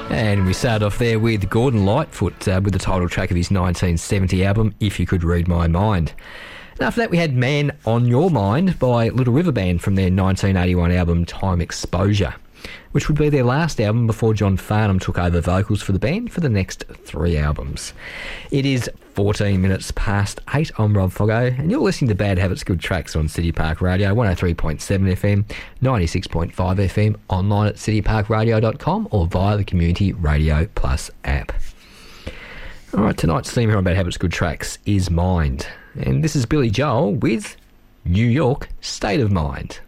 And we started off there with Gordon Lightfoot with the title track of his 1970 album, If You Could Read My Mind. And after that we had Man on Your Mind by Little River Band from their 1981 album Time Exposure, which would be their last album before John Farnham took over vocals for the band for the next 3 albums. It is 14 minutes past 8. I'm Rob Foggo, and you're listening to Bad Habits Good Tracks on City Park Radio, 103.7 FM, 96.5 FM, online at cityparkradio.com or via the Community Radio Plus app. All right, tonight's theme here on Bad Habits Good Tracks is Mind, and this is Billy Joel with New York State of Mind.